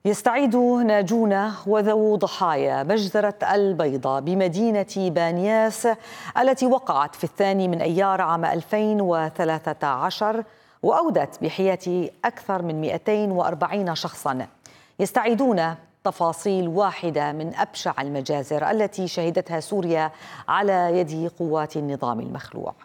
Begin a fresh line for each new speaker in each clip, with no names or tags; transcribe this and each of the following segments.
يستعيد ناجون وذو ضحايا مجزرة البيضاء بمدينة بانياس التي وقعت في 2 أيار عام 2013 وأودت بحياة أكثر من 240 شخصاً. يستعيدون تفاصيل واحدة من أبشع المجازر التي شهدتها سوريا على يد قوات النظام المخلوع.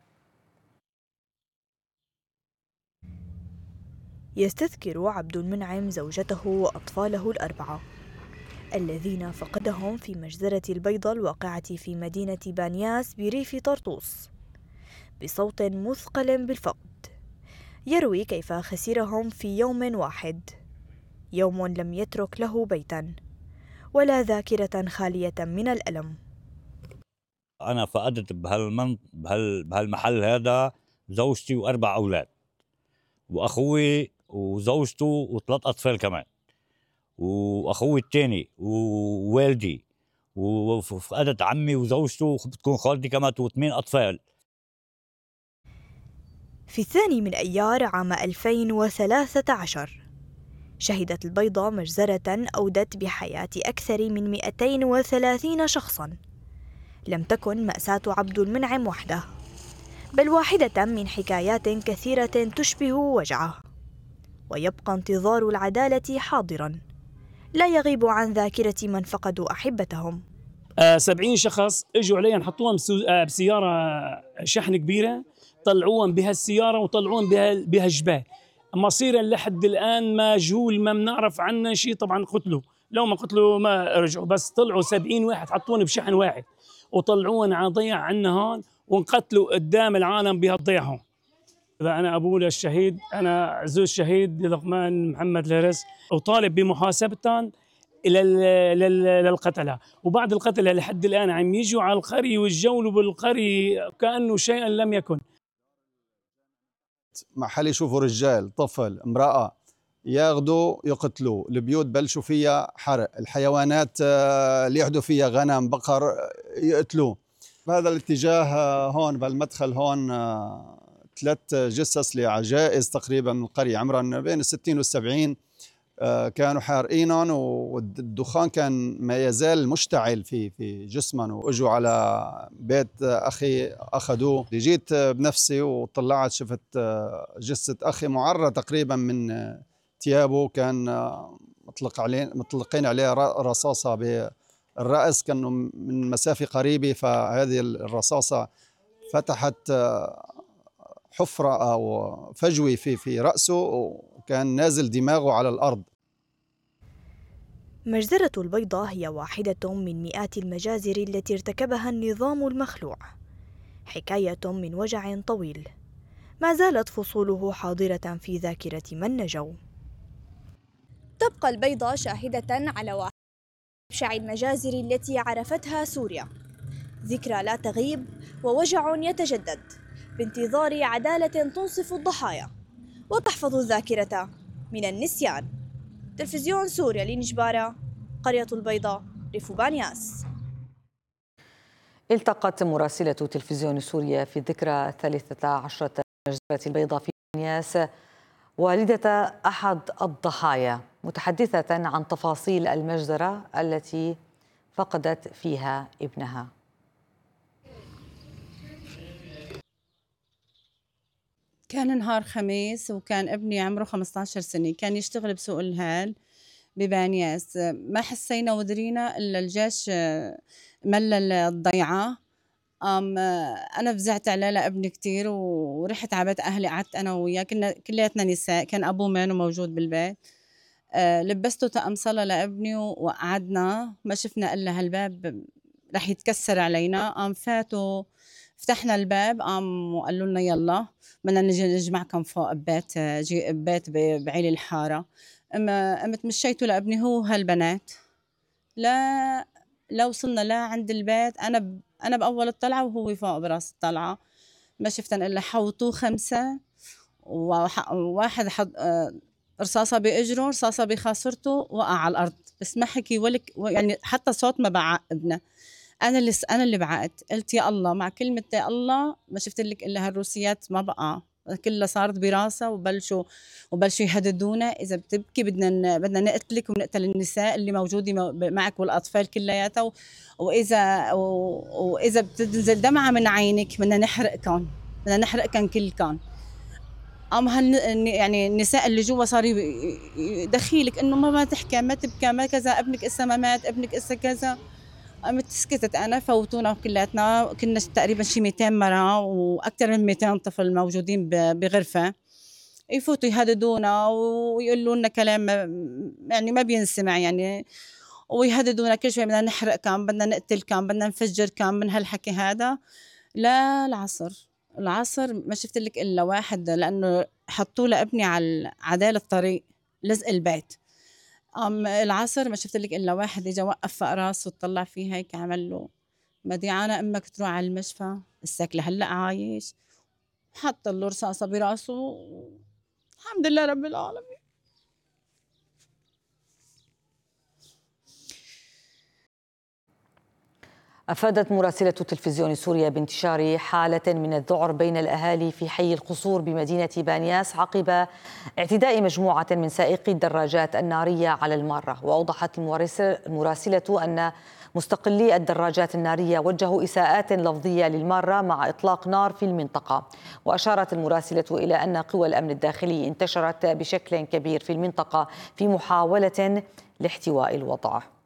يستذكر عبد المنعم زوجته وأطفاله الأربعة الذين فقدهم في مجزرة البيضاء الواقعة في مدينة بانياس بريف طرطوس بصوت مثقل بالفقد، يروي كيف خسرهم في يوم واحد، يوم لم يترك له بيتا ولا ذاكرة خالية من الألم.
أنا فقدت بهالمحل هذا زوجتي و4 أولاد وأخوي وزوجته و3 أطفال كمان، وأخوي الثاني ووالدي، وفقدت عمي وزوجته بتكون خالتي كمان و8 أطفال.
في 2 أيار عام 2013 شهدت البيضاء مجزرة أودت بحياة أكثر من 230 شخصاً. لم تكن مأساة عبد المنعم وحده، بل واحدة من حكايات كثيرة تشبه وجعه، ويبقى انتظار العدالة حاضراً لا يغيب عن ذاكرة من فقدوا أحبتهم.
70 شخص اجوا علي نحطوهم بسيارة شحن كبيرة، طلعوهم بهالسيارة وطلعوهم بهالجبال. مصيرا لحد الآن مجهول، ما بنعرف عنه شيء. طبعا قتلوا، لو ما قتلوا ما رجعوا، بس طلعوا 70 واحد حطوهم بشحن واحد وطلعوهم على ضيع عنا هون، وانقتلوا قدام العالم بهالضيع هون. أنا أبوه للشهيد، أنا عزوز الشهيد لقمان محمد الهرس، وطالب بمحاسبتهم للقتلة. وبعد القتلة لحد الآن عم يجوا على القرية ويتجولوا بالقرية كأنه شيئا لم يكن.
محل يشوفوا رجال، طفل، امرأة ياخذوا يقتلوا، البيوت بلشوا فيها حرق، الحيوانات اللي يحدوا فيها غنم بقر يقتلوا. بهذا الاتجاه هون بالمدخل هون 3 جثث لعجائز تقريبا من القرية عمرهم بين 60 و70 كانوا حارقينهم، والدخان كان ما يزال مشتعل في جسمهم، واجوا على بيت اخي اخذوه. جيت بنفسي وطلعت شفت جثة اخي معرة تقريبا من ثيابه، كان مطلقين عليه رصاصة بالرأس، كانوا من مسافة قريبة، فهذه الرصاصة فتحت حفرة أو فجوة في رأسه، وكان نازل دماغه على الأرض.
مجزرة البيضاء هي واحدة من مئات المجازر التي ارتكبها النظام المخلوع، حكاية من وجع طويل ما زالت فصوله حاضرة في ذاكرة من نجوا. تبقى البيضاء شاهدة على واحدة من أبشع المجازر التي عرفتها سوريا، ذكرى لا تغيب ووجع يتجدد بانتظار عدالة تنصف الضحايا وتحفظ الذاكرة من النسيان. تلفزيون سوريا لنجبارة، قرية البيضاء، ريف بانياس.
التقت مراسلة تلفزيون سوريا في الذكرى 13 مجزرة البيضاء في بانياس والدة أحد الضحايا، متحدثة عن تفاصيل المجزرة التي فقدت فيها ابنها.
كان نهار خميس، وكان ابني عمره 15 سنة، كان يشتغل بسوق الهال ببانياس. ما حسينا ودرينا إلا الجيش ملل الضيعة. أنا فزعت عليه لابني كتير، ورحت على بيت أهلي، قعدت أنا وياه، كنا كلياتنا نساء، كان أبوه مانو موجود بالبيت. لبسته طقم صلاة لابني وقعدنا، ما شفنا إلا هالباب رح يتكسر علينا. فاتوا فتحنا الباب، وقالوا لنا يلا بدنا نجي نجمعكم فوق ببيت بعيلة الحارة. قمت مشيته لابني هو هالبنات، لا وصلنا لا عند البيت. أنا بأول الطلعة وهو فوق براس الطلعة، ما شفتن إلا حوطوه 5، وواحد حط رصاصة بإجره، رصاصة بخاصرته، وقع على الأرض، بس ما حكي يعني حتى صوت ما بعقبنا. أنا اللي بعقت، قلت يا الله، مع كلمة يا الله ما شفت لك إلا هالروسيات، ما بقى كلها صارت براسها وبلشوا يهددونا اذا بتبكي بدنا نقتلك ونقتل النساء اللي موجوده معك والاطفال كلياتها، واذا بتنزل دمعه من عينك بدنا نحرقكم كلكم. يعني النساء اللي جوا صاروا يدخيلك انه ما تحكي ما تبكي ما كذا، ابنك اسا ما مات، ابنك اسا كذا. قمت سكتت انا، فوتونا كلياتنا، كنا تقريبا شي 200 مرة واكثر من 200 طفل موجودين بغرفه، يفوتوا يهددونا ويقولوا لنا كلام يعني ما بينسمع يعني، ويهددونا كل شوي بدنا نحرقكم، بدنا نقتلكم، بدنا نفجركم من هالحكي هذا. لا العصر ما شفت لك الا واحد، لانه حطوا لابني على عدال الطريق لزق البيت. العصر ما شفت لك الا واحد اجى وقف فوق راسه وطلع فيه هيك، عمل له مديعانه امك تروح على المشفى، السك لهلا عايش، حط له رصاصه براسه. الحمد لله رب العالمين.
أفادت مراسلة تلفزيون سوريا بانتشار حالة من الذعر بين الأهالي في حي القصور بمدينة بانياس عقب اعتداء مجموعة من سائقي الدراجات النارية على المارة. وأوضحت المراسلة أن مستقلي الدراجات النارية وجهوا إساءات لفظية للمارة مع إطلاق نار في المنطقة. وأشارت المراسلة إلى أن قوى الأمن الداخلي انتشرت بشكل كبير في المنطقة في محاولة لاحتواء الوضع.